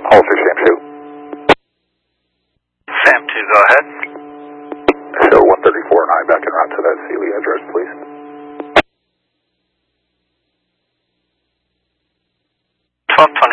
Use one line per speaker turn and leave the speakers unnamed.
Holster Sam 2.
Sam 2, go ahead.
Show 134 and I back en route to that Sealy address, please.
1220.